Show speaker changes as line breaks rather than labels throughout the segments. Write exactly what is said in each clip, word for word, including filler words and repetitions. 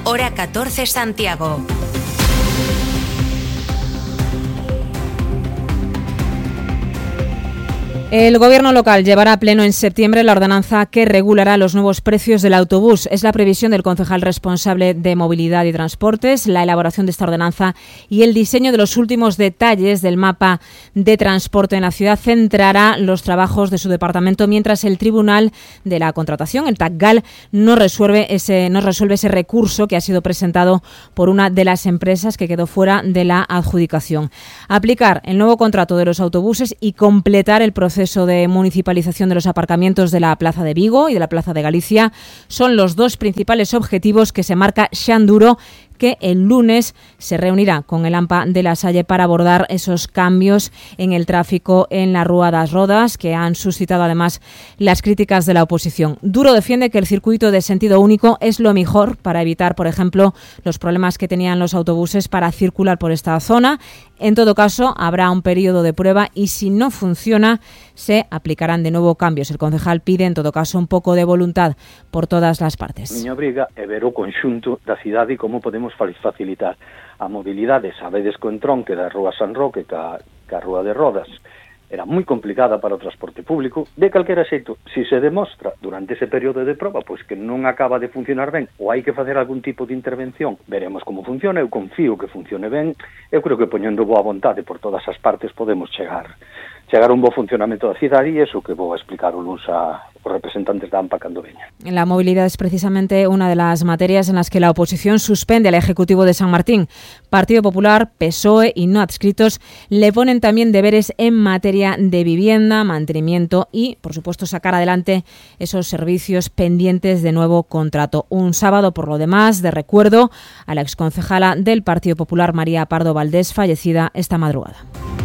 hora catorce Santiago.
El Gobierno local llevará a pleno en septiembre la ordenanza que regulará los nuevos precios del autobús. Es la previsión del concejal responsable de Movilidad y Transportes. La elaboración de esta ordenanza y el diseño de los últimos detalles del mapa de transporte en la ciudad centrará los trabajos de su departamento, mientras el Tribunal de la Contratación, el TACGAL, no resuelve ese, no resuelve ese recurso que ha sido presentado por una de las empresas que quedó fuera de la adjudicación. Aplicar el nuevo contrato de los autobuses y completar el proceso de municipalización de los aparcamientos de la Plaza de Vigo y de la Plaza de Galicia son los dos principales objetivos que se marca Xanduro, que el lunes se reunirá con el AMPA de La Salle para abordar esos cambios en el tráfico en la Rúa das Rodas, que han suscitado además las críticas de la oposición. Duro defiende que el circuito de sentido único es lo mejor para evitar, por ejemplo, los problemas que tenían los autobuses para circular por esta zona. En todo caso, habrá un periodo de prueba y si no funciona, se aplicarán de nuevo cambios. El concejal pide, en todo caso, un pouco de voluntad por todas las partes.
Miña obriga é ver o conxunto da cidade e como podemos facilitar a mobilidade. Sabedes que o entronque da Rúa San Roque ca, ca Rúa de Rodas era moi complicada para o transporte público. De calquera xeito, se se demostra durante ese período de proba pois que non acaba de funcionar ben ou hai que facer algún tipo de intervención, veremos como funciona. Eu confío que funcione ben. Eu creo que poñendo boa vontade por todas as partes podemos chegar chegar a un bo funcionamento da cidade, e iso que vou a explicar o luns a os representantes da AMPA cando veña.
La movilidad es precisamente una de las materias en las que la oposición suspende al Ejecutivo de San Martín. Partido Popular, P S O E y no adscritos le ponen también deberes en materia de vivienda, mantenimiento y, por supuesto, sacar adelante esos servicios pendientes de nuevo contrato. Un sábado, por lo demás, de recuerdo a la exconcejala del Partido Popular, María Pardo Valdés, fallecida esta madrugada.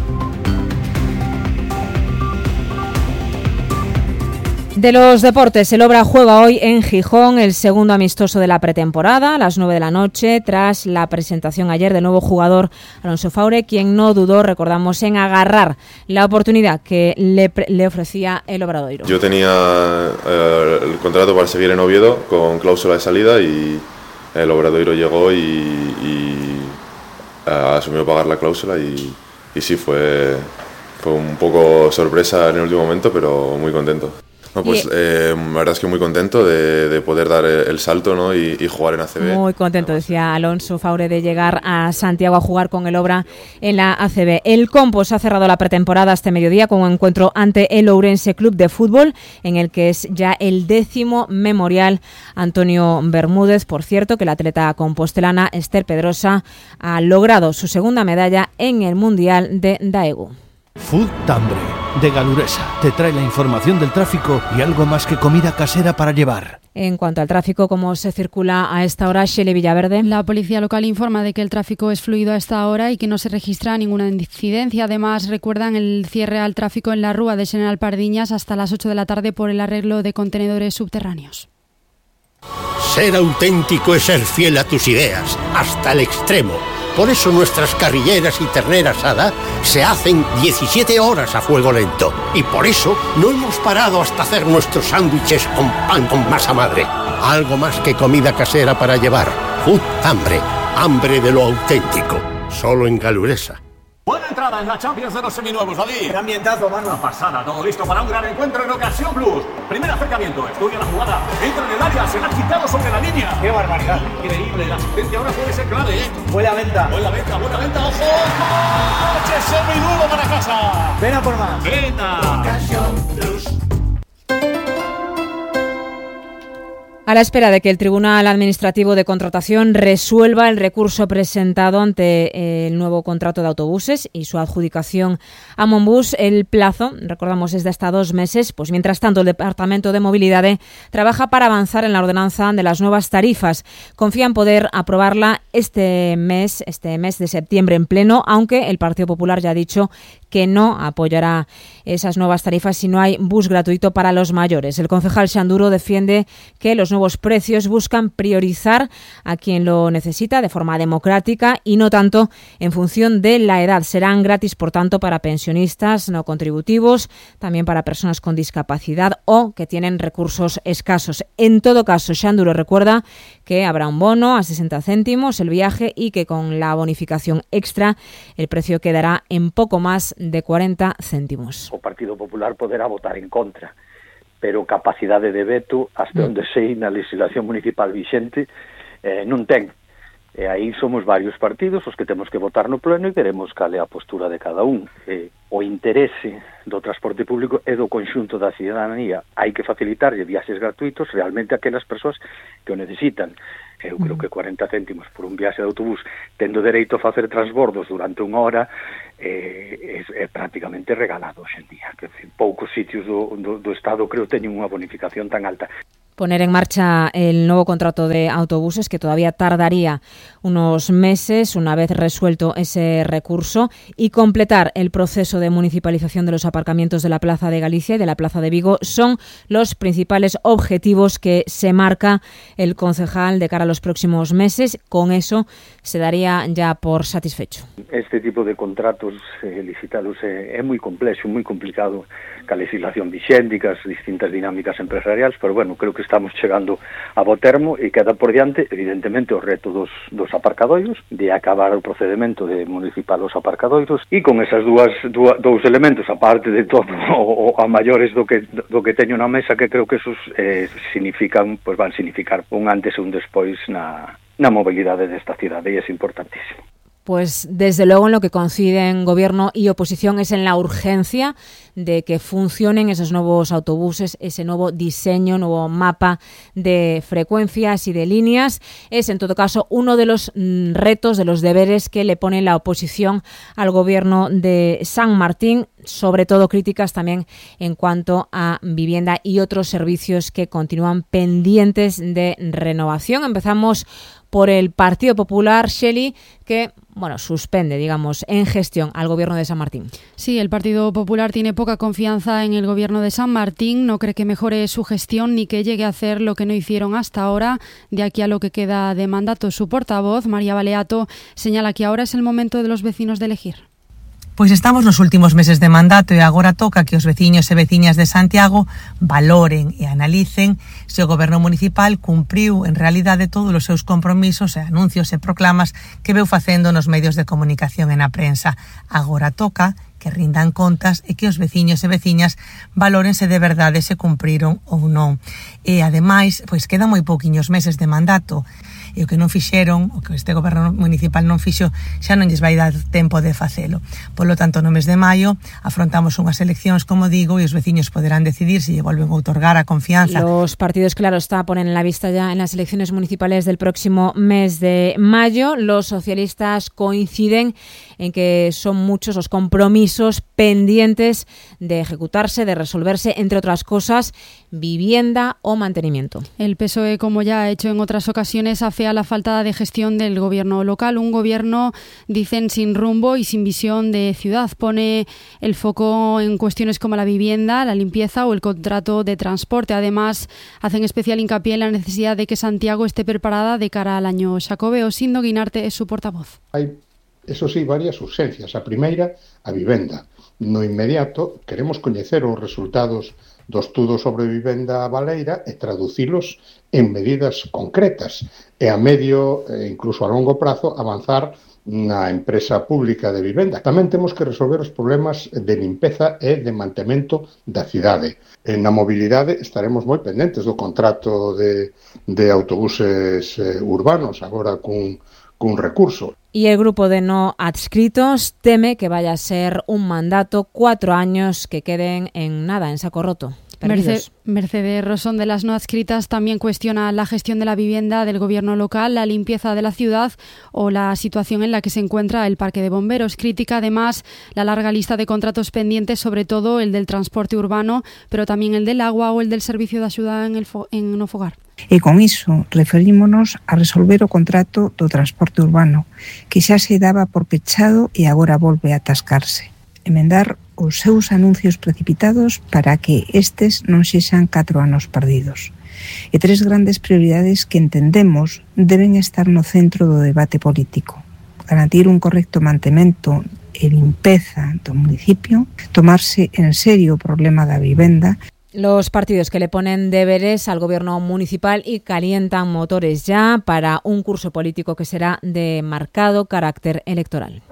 De los deportes, el Obra juega hoy en Gijón el segundo amistoso de la pretemporada a las nueve de la noche, tras la presentación ayer del nuevo jugador Alonso Faure, quien no dudó, recordamos, en agarrar la oportunidad que le, le ofrecía el Obradoiro.
Yo tenía eh, el contrato para seguir en Oviedo con cláusula de salida y el Obradoiro llegó y, y eh, asumió pagar la cláusula y, y sí, fue, fue un poco sorpresa en el último momento, pero muy contento. No, pues eh, la verdad es que muy contento de, de poder dar el salto, ¿no? y, y jugar en A C B.
Muy contento, decía Alonso Faure, de llegar a Santiago a jugar con el Obra en la A C B. El Compos ha cerrado la pretemporada este mediodía con un encuentro ante el Ourense Club de Fútbol, en el que es ya el décimo memorial Antonio Bermúdez. Por cierto, que la atleta compostelana Esther Pedrosa ha logrado su segunda medalla en el Mundial de Daegu.
Food Tambre, de Galuresa, te trae la información del tráfico y algo más que comida casera para llevar.
En cuanto al tráfico, ¿cómo se circula a esta hora, Shelley Villaverde?
La policía local informa de que el tráfico es fluido a esta hora y que no se registra ninguna incidencia. Además, recuerdan el cierre al tráfico en la Rúa de General Pardiñas hasta las ocho de la tarde por el arreglo de contenedores subterráneos.
Ser auténtico es ser fiel a tus ideas, hasta el extremo. Por eso nuestras carrilleras y ternera asada se hacen diecisiete horas a fuego lento. Y por eso no hemos parado hasta hacer nuestros sándwiches con pan con masa madre. Algo más que comida casera para llevar. Food Hambre, hambre de lo auténtico. Solo en Galuresa.
Buena entrada en la Champions de los seminuevos, David.
Qué ambientazo, mano.
Una pasada, todo listo para un gran encuentro en Ocasión Plus. Primer acercamiento, estudia la jugada, entra en el área, se la ha quitado sobre la línea.
Qué barbaridad.
Increíble, la asistencia ahora puede ser clave, ¿eh?
Buena venta.
Buena venta, buena venta, ojo. ¡Coche semiduro para casa!
Ven a por más.
Venga.
Ocasión Plus.
A la espera de que el Tribunal Administrativo de Contratación resuelva el recurso presentado ante el nuevo contrato de autobuses y su adjudicación a Monbus, el plazo, recordamos, es de hasta dos meses. Pues mientras tanto, el Departamento de Movilidad trabaja para avanzar en la ordenanza de las nuevas tarifas. Confía en poder aprobarla este mes, este mes de septiembre en pleno, aunque el Partido Popular ya ha dicho que no apoyará esas nuevas tarifas si no hay bus gratuito para los mayores. El concejal Xanduro defiende que los nuevos precios buscan priorizar a quien lo necesita de forma democrática y no tanto en función de la edad. Serán gratis, por tanto, para pensionistas no contributivos, también para personas con discapacidad o que tienen recursos escasos. En todo caso, Xanduro recuerda que habrá un bono a sesenta céntimos el viaje y que con la bonificación extra el precio quedará en poco más de cuarenta céntimos.
O Partido Popular poderá votar en contra, pero capacidade de veto, hasta onde sei, na legislación municipal vixente, eh, non ten. E aí somos varios partidos os que temos que votar no pleno e veremos cal é a postura de cada un. Eh, o interese do transporte público é do conxunto da cidadanía. Hai que facilitarlle viaxes gratuitos realmente a aquelas persoas que o necesitan. Eu creo que cuarenta céntimos por un viaxe de autobús, tendo dereito a facer transbordos durante unha hora, eh, é, é prácticamente regalado hoxe en día. Que, poucos sitios do, do, do Estado creo teñen unha bonificación tan alta.
Poner en marcha el nuevo contrato de autobuses, que todavía tardaría unos meses una vez resuelto ese recurso, y completar el proceso de municipalización de los aparcamientos de la Plaza de Galicia y de la Plaza de Vigo son los principales objetivos que se marca el concejal de cara a los próximos meses. Con eso se daría ya por satisfecho.
Este tipo de contratos eh, licitados é, é moi complexo, moi complicado ca legislación vixente, cas distintas dinámicas empresariales, pero bueno, creo que estamos chegando a bo termo e queda por diante, evidentemente, o reto dos, dos aparcadoiros, de acabar o procedimento de municipal os aparcadoiros, e con esas dúas, dúas dous elementos, aparte de todo, o, o a maiores do que do que teño na mesa, que creo que esos eh, significan, pues van significar un antes e un despois na, na mobilidade desta cidade, e é importantísimo.
Pues desde luego en lo que coinciden gobierno y oposición es en la urgencia de que funcionen esos nuevos autobuses, ese nuevo diseño, nuevo mapa de frecuencias y de líneas. Es en todo caso uno de los mm, retos, de los deberes que le pone la oposición al gobierno de San Martín, sobre todo críticas también en cuanto a vivienda y otros servicios que continúan pendientes de renovación. Empezamos por el Partido Popular, Shelley, que bueno, suspende, digamos, en gestión al gobierno de San Martín.
Sí, el Partido Popular tiene poca confianza en el gobierno de San Martín, no cree que mejore su gestión ni que llegue a hacer lo que no hicieron hasta ahora, de aquí a lo que queda de mandato. Su portavoz, María Baleato, señala que ahora es el momento de los vecinos de elegir.
Pois estamos nos últimos meses de mandato e agora toca que os veciños e veciñas de Santiago valoren e analicen se o goberno municipal cumpriu en realidade todos os seus compromisos e anuncios e proclamas que veu facendo nos medios de comunicación e na prensa. Agora toca que rindan contas e que os veciños e veciñas valoren se de verdade se cumpriron ou non. E ademais, pois quedan moi pouquiños meses de mandato. E o que non fixeron, o que este goberno municipal non fixo, xa non lles vai dar tempo de facelo. Por lo tanto, no mes de maio afrontamos unhas eleccións, como digo, e os veciños poderán decidir se lle volven a outorgar a confianza.
Los partidos, claro está, ponen la vista ya en las elecciones municipales del próximo mes de mayo. Los socialistas coinciden en que son muchos los compromisos pendientes de ejecutarse, de resolverse, entre otras cosas, vivienda o mantenimiento.
El P S O E, como ya ha hecho en otras ocasiones, afea la falta de gestión del gobierno local. Un gobierno, dicen, sin rumbo y sin visión de ciudad. Pone el foco en cuestiones como la vivienda, la limpieza o el contrato de transporte. Además, hacen especial hincapié en la necesidad de que Santiago esté preparada de cara al año Xacobeo. Sindo Guinarte es su portavoz.
Hai, eso sí, varias urxencias. A primeira, a vivenda. No inmediato, queremos coñecer os resultados do estudo sobre vivenda baleira e traducilos en medidas concretas e a medio e incluso a longo prazo avanzar na empresa pública de vivenda. Tamén temos que resolver os problemas de limpeza e de mantemento da cidade. E na mobilidade estaremos moi pendentes do contrato de, de autobuses eh, urbanos, agora cun, cun recurso.
Y el grupo de no adscritos teme que vaya a ser un mandato, cuatro años que queden en nada, en saco roto.
Merce- Mercedes Rosón, de las no adscritas, también cuestiona la gestión de la vivienda del gobierno local, la limpieza de la ciudad o la situación en la que se encuentra el parque de bomberos. Critica además la larga lista de contratos pendientes, sobre todo el del transporte urbano, pero también el del agua o el del servicio de axuda en, el fo- en no fogar.
E con iso referímonos a resolver o contrato do transporte urbano, que xa se daba por pechado e agora volve a atascarse. emendar os seus anuncios precipitados para que estes non sexan catro anos perdidos. E tres grandes prioridades que entendemos deben estar no centro do debate político. Garantir un correcto mantemento e limpeza do municipio, tomarse en serio o problema da vivenda.
Los partidos que le ponen deberes al gobierno municipal y calientan motores ya para un curso político que será de marcado carácter electoral.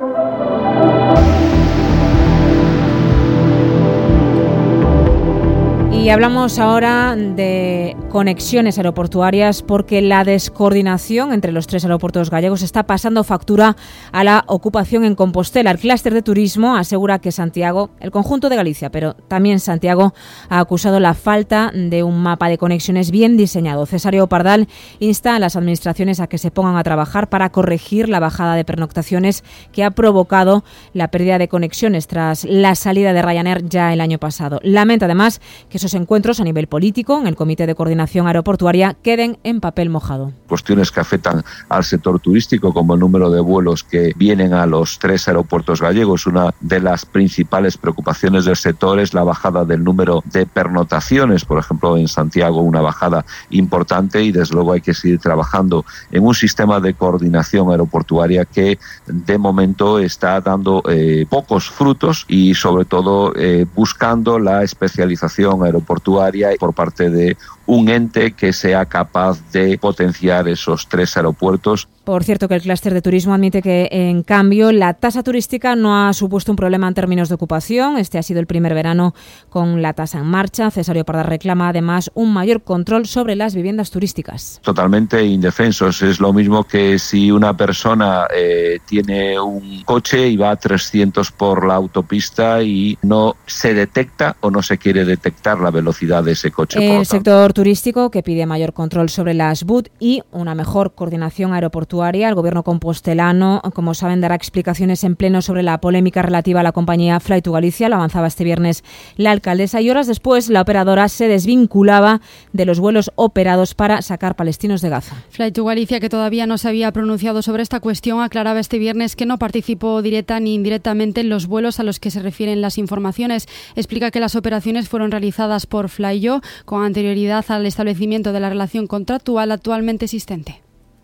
Y hablamos ahora de conexiones aeroportuarias porque la descoordinación entre los tres aeropuertos gallegos está pasando factura a la ocupación en Compostela. El clúster de turismo asegura que Santiago, el conjunto de Galicia, pero también Santiago, ha acusado la falta de un mapa de conexiones bien diseñado. Cesáreo Pardal insta a las administraciones a que se pongan a trabajar para corregir la bajada de pernoctaciones que ha provocado la pérdida de conexiones tras la salida de Ryanair ya el año pasado. Lamenta además que esos encuentros a nivel político en el Comité de Coordinación Aeroportuaria queden en papel mojado.
Cuestiones que afectan al sector turístico, como el número de vuelos que vienen a los tres aeropuertos gallegos. Una de las principales preocupaciones del sector es la bajada del número de pernotaciones, por ejemplo en Santiago una bajada importante, y desde luego hay que seguir trabajando en un sistema de coordinación aeroportuaria que de momento está dando eh, pocos frutos y sobre todo eh, buscando la especialización aeroportuaria por parte de un ente que sea capaz de potenciar esos tres aeropuertos.
Por cierto, que el clúster de turismo admite que, en cambio, la tasa turística no ha supuesto un problema en términos de ocupación. Este ha sido el primer verano con la tasa en marcha. Cesáreo Pardal reclama, además, un mayor control sobre las viviendas turísticas.
Totalmente indefensos. Es lo mismo que si una persona eh, tiene un coche y va a trescientos por la autopista y no se detecta o no se quiere detectar la velocidad de ese coche.
El sector turístico, que pide mayor control sobre las B U T y una mejor coordinación aeroportuaria. El gobierno compostelano, como saben, dará explicaciones en pleno sobre la polémica relativa a la compañía Fly to Galicia. Lo avanzaba este viernes la alcaldesa, y horas después la operadora se desvinculaba de los vuelos operados para sacar palestinos de Gaza.
Fly to Galicia, que todavía no se había pronunciado sobre esta cuestión, aclaraba este viernes que no participó directa ni indirectamente en los vuelos a los que se refieren las informaciones. Explica que las operaciones fueron realizadas por Flyo con anterioridad al establecimiento de la relación contractual actualmente existente.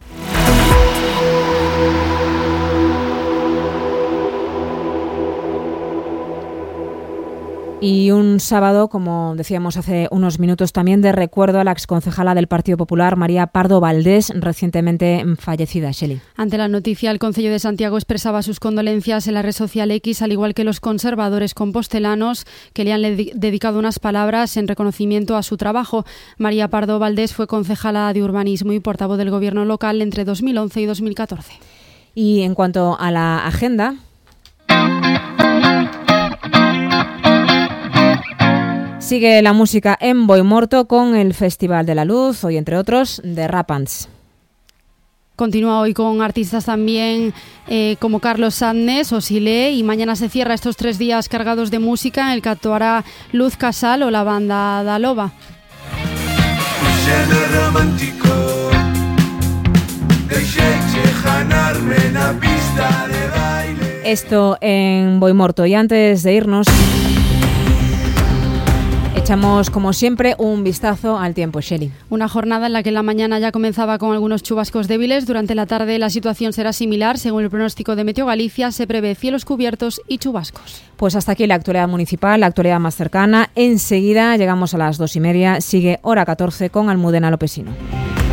Y un sábado, como decíamos hace unos minutos, también de recuerdo a la exconcejala del Partido Popular, María Pardo Valdés, recientemente fallecida. Shelley.
Ante la noticia, el Concello de Santiago expresaba sus condolencias en la red social X, al igual que los conservadores compostelanos, que le han dedicado unas palabras en reconocimiento a su trabajo. María Pardo Valdés fue concejala de Urbanismo y portavoz del Gobierno local entre dos mil once y dos mil catorce.
Y en cuanto a la agenda... Sigue la música en Boimorto con el Festival de la Luz, hoy entre otros de Rapants.
Continúa hoy con artistas también eh, como Carlos Sadness o Silé, y mañana se cierra estos tres días cargados de música en el que actuará Luz Casal o la banda da Loba.
Esto en Boimorto, y antes de irnos... echamos, como siempre, un vistazo al tiempo, Shelley.
Una jornada en la que en la mañana ya comenzaba con algunos chubascos débiles. Durante la tarde la situación será similar. Según el pronóstico de Meteo Galicia, se prevé cielos cubiertos y chubascos.
Pues hasta aquí la actualidad municipal, la actualidad más cercana. Enseguida llegamos a las dos y media. Sigue Hora catorce con Almudena Lopesino.